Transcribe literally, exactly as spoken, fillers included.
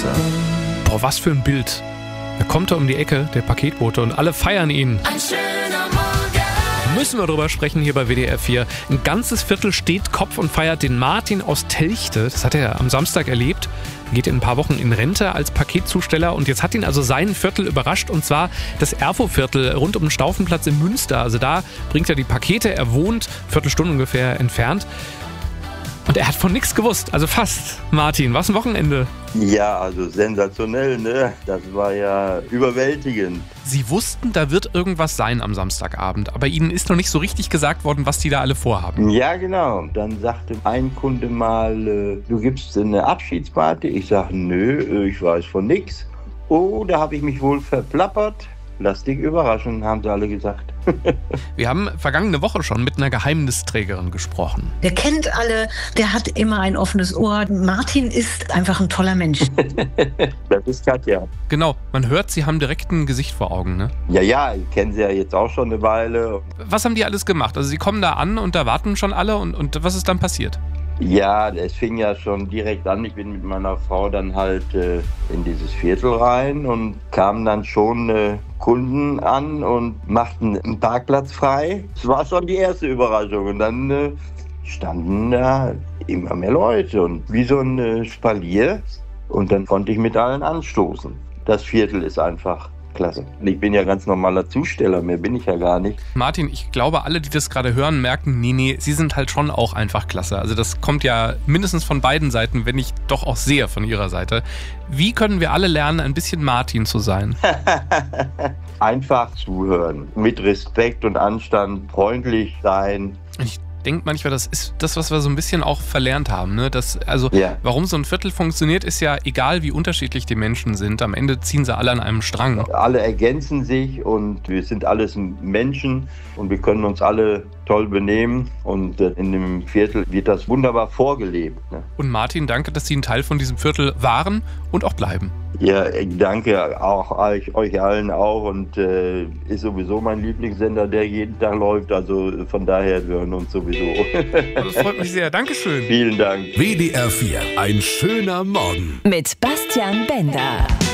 Klasse. Boah, was für ein Bild. Da kommt er um die Ecke, der Paketbote, und alle feiern ihn. Ein schöner Morgen. Müssen wir drüber sprechen hier bei W D R vier. Ein ganzes Viertel steht Kopf und feiert den Martin aus Telchte. Das hat er am Samstag erlebt. Er geht in ein paar Wochen in Rente als Paketzusteller und jetzt hat ihn also sein Viertel überrascht, und zwar das Erfo-Viertel rund um den Staufenplatz in Münster. Also da bringt er die Pakete, er wohnt Viertelstunde ungefähr entfernt. Und er hat von nichts gewusst, also fast. Martin, was ein Wochenende. Ja, also sensationell, ne? Das war ja überwältigend. Sie wussten, da wird irgendwas sein am Samstagabend, aber Ihnen ist noch nicht so richtig gesagt worden, was die da alle vorhaben. Ja, genau. Dann sagte ein Kunde mal, äh, du gibst eine Abschiedsparty. Ich sage, nö, ich weiß von nichts. Oh, da habe ich mich wohl verplappert. Lass dich überraschen, haben sie alle gesagt. Wir haben vergangene Woche schon mit einer Geheimnisträgerin gesprochen. Der kennt alle, der hat immer ein offenes Ohr. Martin ist einfach ein toller Mensch. Das ist Katja. Genau, man hört, Sie haben direkt ein Gesicht vor Augen, ne? Ja, ja, ich kenne sie ja jetzt auch schon eine Weile. Was haben die alles gemacht? Also Sie kommen da an und da warten schon alle, und, und was ist dann passiert? Ja, es fing ja schon direkt an. Ich bin mit meiner Frau dann halt äh, in dieses Viertel rein und kamen dann schon äh, Kunden an und machten einen Parkplatz frei. Das war schon die erste Überraschung. Und dann äh, standen da immer mehr Leute und wie so ein äh, Spalier. Und dann konnte ich mit allen anstoßen. Das Viertel ist einfach klasse. Ich bin ja ganz normaler Zusteller, mehr bin ich ja gar nicht. Martin, ich glaube, alle, die das gerade hören, merken, nee, nee, Sie sind halt schon auch einfach klasse. Also das kommt ja mindestens von beiden Seiten, wenn nicht doch auch sehr von Ihrer Seite. Wie können wir alle lernen, ein bisschen Martin zu sein? Einfach zuhören, mit Respekt und Anstand, freundlich sein. Ich denke manchmal, das ist das, was wir so ein bisschen auch verlernt haben. Ne? Das, also, ja. Warum so ein Viertel funktioniert, ist ja egal, wie unterschiedlich die Menschen sind. Am Ende ziehen sie alle an einem Strang. Alle ergänzen sich und wir sind alles Menschen und wir können uns alle toll benehmen. Und in dem Viertel wird das wunderbar vorgelebt. Ne? Und Martin, danke, dass Sie ein Teil von diesem Viertel waren und auch bleiben. Ja, danke auch euch, euch allen auch, und äh, ist sowieso mein Lieblingssender, der jeden Tag läuft, also von daher wir hören uns sowieso. Das freut mich sehr, Dankeschön. Vielen Dank. W D R vier, ein schöner Morgen. Mit Bastian Bender.